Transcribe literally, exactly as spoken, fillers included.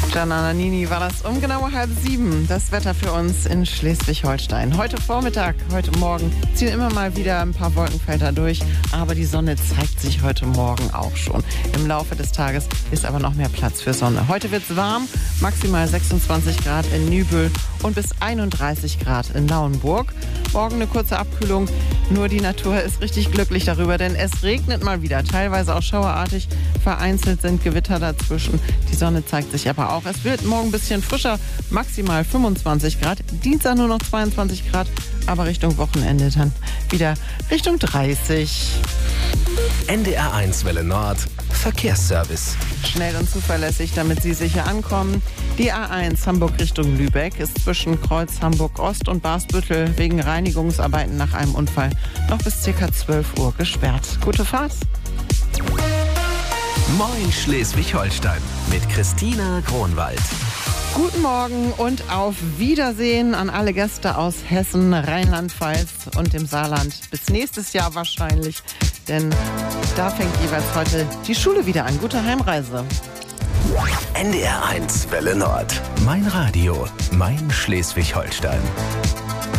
Gianna Nannini war das um genau halb sieben. Das Wetter für uns in Schleswig-Holstein. Heute Vormittag, heute Morgen ziehen immer mal wieder ein paar Wolkenfelder durch. Aber die Sonne zeigt sich heute Morgen auch schon. Im Laufe des Tages ist aber noch mehr Platz für Sonne. Heute wird es warm, maximal sechsundzwanzig Grad in Nübel und bis einunddreißig Grad in Lauenburg. Morgen eine kurze Abkühlung. Nur die Natur ist richtig glücklich darüber, denn es regnet mal wieder. Teilweise auch schauerartig. Vereinzelt sind Gewitter dazwischen. Die Sonne zeigt sich aber auch. Es wird morgen ein bisschen frischer, maximal fünfundzwanzig Grad. Dienstag nur noch zweiundzwanzig Grad, aber Richtung Wochenende dann wieder Richtung dreißig. N D R eins Welle Nord, Verkehrsservice. Schnell und zuverlässig, damit Sie sicher ankommen. Die A eins Hamburg Richtung Lübeck ist zwischen Kreuz Hamburg Ost und Barsbüttel wegen Reinigungsarbeiten nach einem Unfall noch bis ca. zwölf Uhr gesperrt. Gute Fahrt! Moin Schleswig-Holstein mit Christina Kronwald. Guten Morgen und auf Wiedersehen an alle Gäste aus Hessen, Rheinland-Pfalz und dem Saarland. Bis nächstes Jahr wahrscheinlich, denn da fängt jeweils heute die Schule wieder an. Gute Heimreise. N D R eins Welle Nord. Mein Radio, mein Schleswig-Holstein.